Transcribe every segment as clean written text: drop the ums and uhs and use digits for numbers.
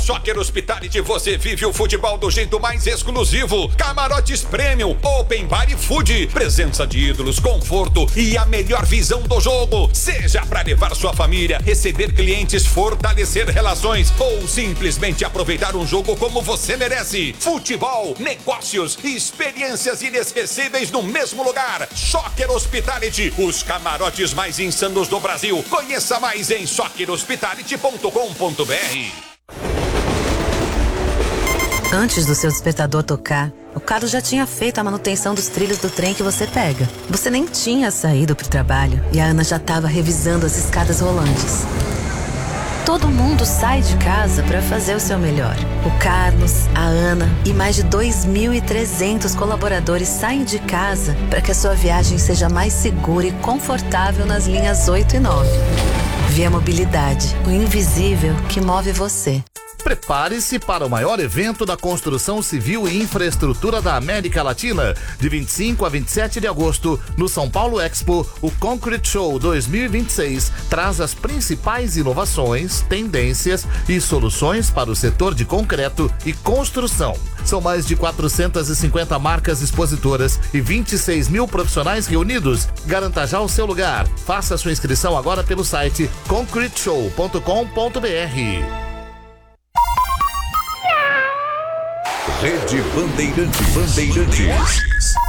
Soccer Hospitality você vive o futebol do jeito mais exclusivo. Camarotes Premium, Open Bar e Food, presença de ídolos, conforto e a melhor visão do jogo. Seja para levar sua família, receber clientes, fortalecer relações ou simplesmente aproveitar um jogo como você merece. Futebol, negócios e experiências inesquecíveis no mesmo lugar. Soccer Hospitality, os camarotes mais insanos do Brasil. Conheça mais em soccerhospitality.com.br. Antes do seu despertador tocar, o Carlos já tinha feito a manutenção dos trilhos do trem que você pega. Você nem tinha saído pro trabalho e a Ana já estava revisando as escadas rolantes. Todo mundo sai de casa para fazer o seu melhor. O Carlos, a Ana e mais de 2.300 colaboradores saem de casa para que a sua viagem seja mais segura e confortável nas linhas 8 e 9. Via Mobilidade, o invisível que move você. Prepare-se para o maior evento da construção civil e infraestrutura da América Latina. De 25 a 27 de agosto, no São Paulo Expo, o Concrete Show 2026 traz as principais inovações, tendências e soluções para o setor de concreto e construção. São mais de 450 marcas expositoras e 26 mil profissionais reunidos. Garanta já o seu lugar. Faça sua inscrição agora pelo site concreteshow.com.br. Rede Bandeirantes.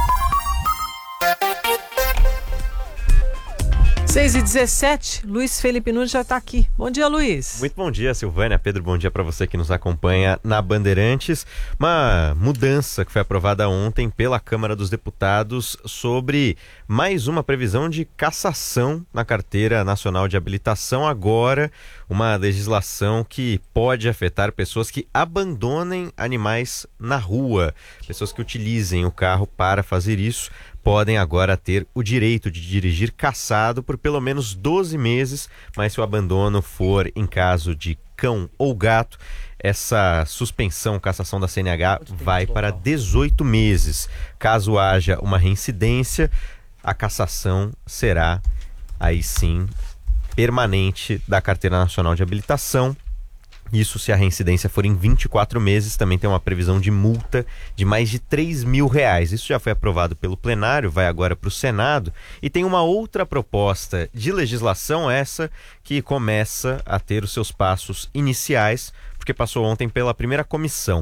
6h17, Luiz Felipe Nunes já está aqui. Bom dia, Luiz. Muito bom dia, Silvânia. Pedro, bom dia para você que nos acompanha na Bandeirantes. Uma mudança que foi aprovada ontem pela Câmara dos Deputados sobre mais uma previsão de cassação na Carteira Nacional de Habilitação. Agora, uma legislação que pode afetar pessoas que abandonem animais na rua. Pessoas que utilizem o carro para fazer isso podem agora ter o direito de dirigir cassado por pelo menos 12 meses, mas se o abandono for em caso de cão ou gato, essa suspensão, cassação da CNH vai para 18 meses. Caso haja uma reincidência, a cassação será, aí sim, permanente da Carteira Nacional de Habilitação. Isso se a reincidência for em 24 meses, também tem uma previsão de multa de mais de R$3 mil. Isso já foi aprovado pelo plenário, vai agora para o Senado. E tem uma outra proposta de legislação, essa que começa a ter os seus passos iniciais, porque passou ontem pela primeira Comissão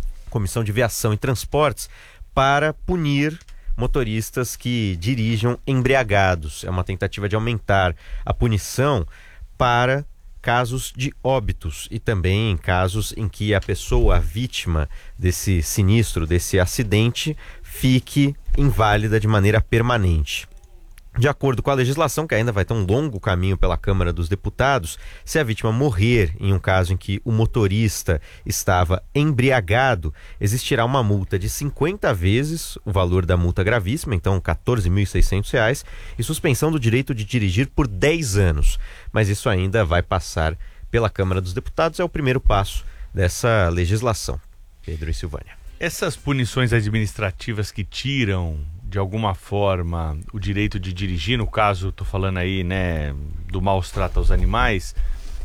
de Viação e Transportes, para punir motoristas que dirijam embriagados. É uma tentativa de aumentar a punição para casos de óbitos e também em casos em que a pessoa, a vítima desse sinistro, desse acidente, fique inválida de maneira permanente. De acordo com a legislação, que ainda vai ter um longo caminho pela Câmara dos Deputados, se a vítima morrer em um caso em que o motorista estava embriagado, existirá uma multa de 50 vezes o valor da multa gravíssima, então R$ 14.600, e suspensão do direito de dirigir por 10 anos. Mas isso ainda vai passar pela Câmara dos Deputados, é o primeiro passo dessa legislação. Pedro e Silvânia. Essas punições administrativas que tiram de alguma forma o direito de dirigir, no caso, estou falando aí, né, do maus trato aos animais,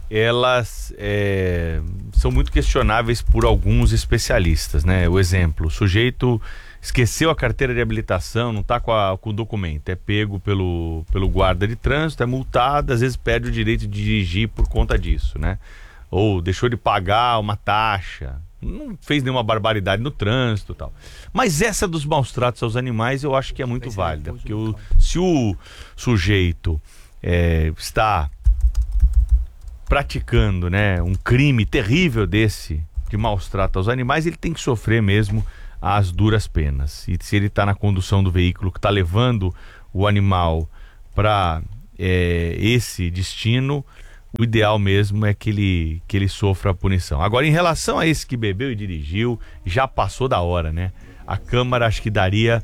elas são muito questionáveis por alguns especialistas, né? O exemplo, o sujeito esqueceu a carteira de habilitação, não está com o documento, é pego pelo guarda de trânsito, é multado, às vezes perde o direito de dirigir por conta disso, né? Ou deixou de pagar uma taxa, não fez nenhuma barbaridade no trânsito e tal. Mas essa dos maus tratos aos animais eu acho que é muito válida, porque se o sujeito está praticando, né, um crime terrível desse, de maus tratos aos animais, ele tem que sofrer mesmo as duras penas. E se ele está na condução do veículo que está levando o animal para esse destino, o ideal mesmo é que ele sofra a punição. Agora, em relação a esse que bebeu e dirigiu, já passou da hora, né? A Câmara acho que daria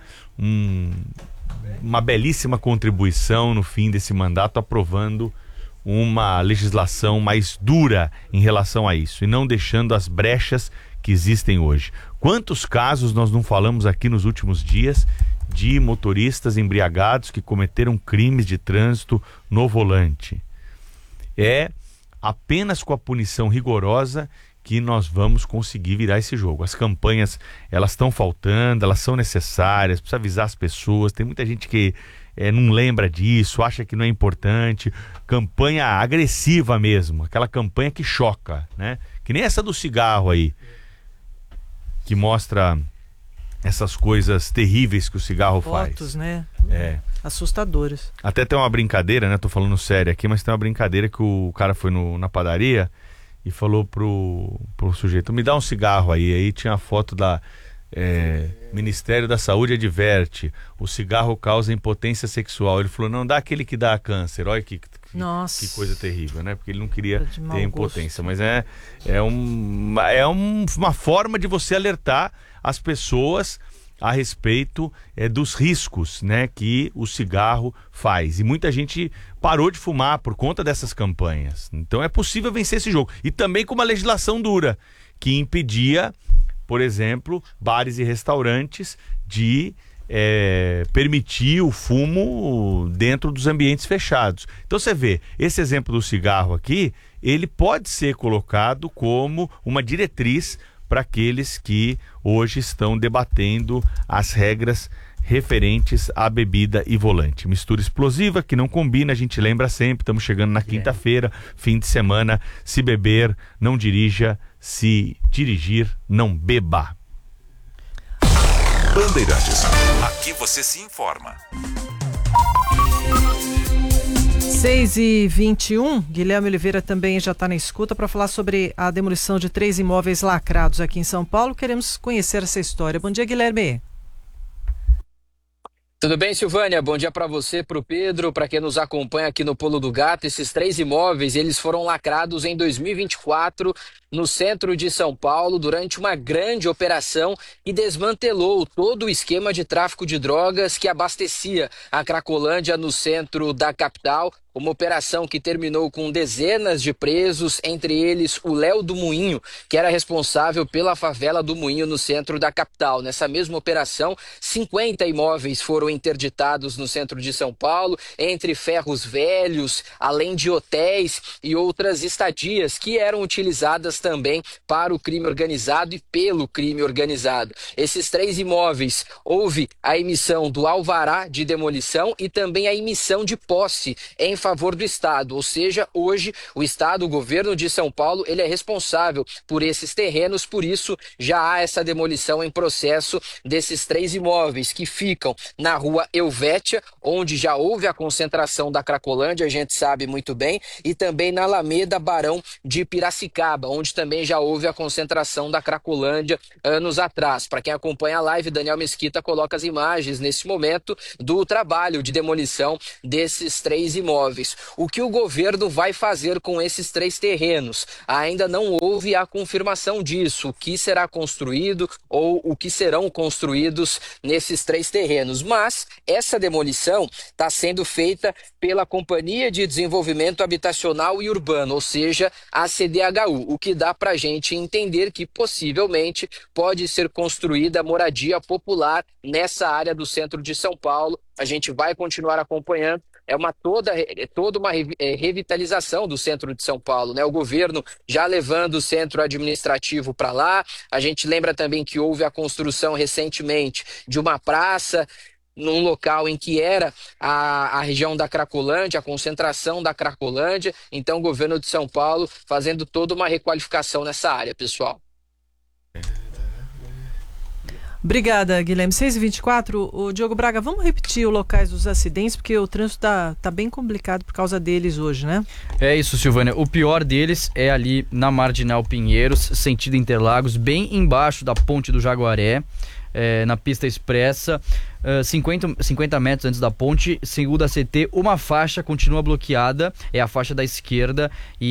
uma belíssima contribuição no fim desse mandato, aprovando uma legislação mais dura em relação a isso e não deixando as brechas que existem hoje. Quantos casos nós não falamos aqui nos últimos dias de motoristas embriagados que cometeram crimes de trânsito no volante? É apenas com a punição rigorosa que nós vamos conseguir virar esse jogo. As campanhas, elas estão faltando, elas são necessárias, precisa avisar as pessoas. Tem muita gente que não lembra disso, acha que não é importante. Campanha agressiva mesmo, aquela campanha que choca, né? Que nem essa do cigarro aí, que mostra essas coisas terríveis que o cigarro faz. Fotos, né? Assustadoras. Até tem uma brincadeira, né? Tô falando sério aqui, mas tem uma brincadeira que o cara foi na padaria e falou pro sujeito: me dá um cigarro aí. Aí tinha a foto da Ministério da Saúde adverte, o cigarro causa impotência sexual. Ele falou: não, dá aquele que dá câncer. Olha que coisa terrível, né? Porque ele não queria ter impotência. Mas é uma forma de você alertar as pessoas a respeito dos riscos, né, que o cigarro faz. E muita gente parou de fumar por conta dessas campanhas. Então é possível vencer esse jogo. E também com uma legislação dura, que impedia, por exemplo, bares e restaurantes de permitir o fumo dentro dos ambientes fechados. Então você vê, esse exemplo do cigarro aqui, ele pode ser colocado como uma diretriz para aqueles que hoje estão debatendo as regras referentes à bebida e volante. Mistura explosiva que não combina, a gente lembra sempre, estamos chegando na quinta-feira, fim de semana. Se beber, não dirija, se dirigir, não beba. Bandeirantes, aqui você se informa. 6h21, Guilherme Oliveira também já está na escuta para falar sobre a demolição de 3 imóveis lacrados aqui em São Paulo. Queremos conhecer essa história. Bom dia, Guilherme. Tudo bem, Silvânia? Bom dia para você, para o Pedro, para quem nos acompanha aqui no Pulo do Gato. Esses 3 imóveis, eles foram lacrados em 2024 no centro de São Paulo durante uma grande operação que desmantelou todo o esquema de tráfico de drogas que abastecia a Cracolândia no centro da capital. Uma operação que terminou com dezenas de presos, entre eles o Léo do Moinho, que era responsável pela favela do Moinho no centro da capital. Nessa mesma operação, 50 imóveis foram interditados no centro de São Paulo, entre ferros velhos, além de hotéis e outras estadias que eram utilizadas também para o crime organizado e pelo crime organizado. Esses 3 imóveis, houve a emissão do alvará de demolição e também a emissão de posse em favor do Estado, ou seja, hoje o Estado, o governo de São Paulo, ele é responsável por esses terrenos, por isso já há essa demolição em processo desses 3 imóveis que ficam na rua Helvétia, onde já houve a concentração da Cracolândia, a gente sabe muito bem, e também na Alameda Barão de Piracicaba, onde também já houve a concentração da Cracolândia anos atrás. Para quem acompanha a live, Daniel Mesquita coloca as imagens nesse momento do trabalho de demolição desses 3 imóveis. O que o governo vai fazer com esses 3 terrenos? Ainda não houve a confirmação disso, o que será construído ou o que serão construídos nesses 3 terrenos. Mas essa demolição está sendo feita pela Companhia de Desenvolvimento Habitacional e Urbano, ou seja, a CDHU, o que dá para a gente entender que possivelmente pode ser construída moradia popular nessa área do centro de São Paulo. A gente vai continuar acompanhando. É toda uma revitalização do centro de São Paulo, né? O governo já levando o centro administrativo para lá. A gente lembra também que houve a construção recentemente de uma praça num local em que era a região da Cracolândia, a concentração da Cracolândia. Então o governo de São Paulo fazendo toda uma requalificação nessa área, pessoal. Obrigada, Guilherme. 6h24, o Diogo Braga, vamos repetir os locais dos acidentes, porque o trânsito tá bem complicado por causa deles hoje, né? É isso, Silvânia. O pior deles é ali na Marginal Pinheiros, sentido Interlagos, bem embaixo da Ponte do Jaguaré, na pista expressa, 50 metros antes da ponte, segundo a CT, uma faixa continua bloqueada, é a faixa da esquerda, e